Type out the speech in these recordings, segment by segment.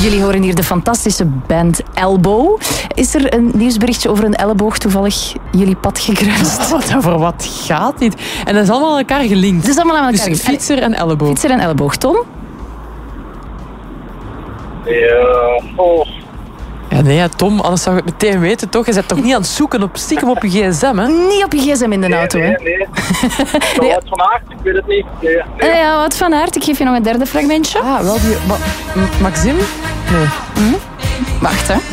Jullie horen hier de fantastische band Elbow. Is er een nieuwsberichtje over een elleboog toevallig jullie pad gekruist? Over wat gaat dit? En dat is allemaal aan elkaar gelinkt. Het is allemaal aan elkaar Dus fietser en elleboog. Fietser en elleboog. Tom? Ja, nee, Tom, anders zou je het meteen weten, toch? Je bent toch niet aan het zoeken stiekem op je gsm, hè? Niet op je gsm in de auto, hè? Nee. Wout van Aert, ik weet het niet. Nee. Ja, Wout van Aert. Ik geef je nog een derde fragmentje. Ah, wel die... Maxime? Nee. Wacht, hè.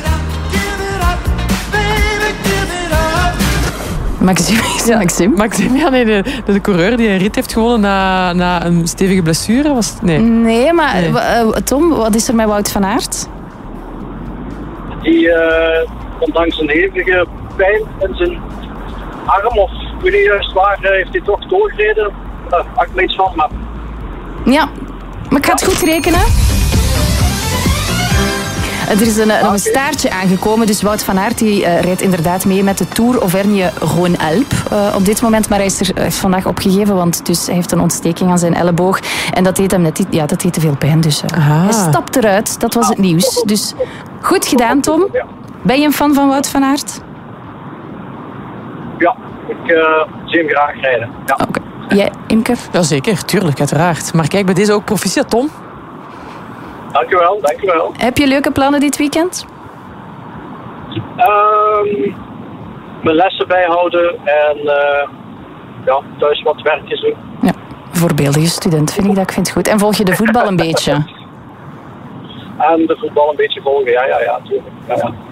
Maxime, ja, nee, de coureur die een rit heeft gewonnen na een stevige blessure, was het? Nee. Nee, maar Tom, wat is er met Wout van Aert? Die, ondanks een hevige pijn in zijn arm, of ik weet niet juist waar, heeft hij toch doorgereden. Daar maak ik me iets van, maar... Ja, maar ik ga het goed rekenen. Er is nog een staartje aangekomen, dus Wout van Aert die, rijdt inderdaad mee met de Tour Auvergne-Rhône-Alpes op dit moment, maar hij heeft vandaag opgegeven, want dus hij heeft een ontsteking aan zijn elleboog en dat deed hem net dat deed te veel pijn, dus hij stapt eruit. Dat was het nieuws. Dus goed gedaan, Tom. Ben je een fan van Wout van Aert? Ja, ik zie hem graag rijden. Ja. Oké. Jij, Imke? Jazeker, tuurlijk, uiteraard. Maar kijk, bij deze ook proficiat, Tom. Dankjewel. Heb je leuke plannen dit weekend? Mijn lessen bijhouden en thuis wat werkjes doen. Ja, voorbeeldige student vind ik dat. Ik vind het goed. En volg je de voetbal een beetje? En de voetbal een beetje volgen, ja, tuurlijk. Ja.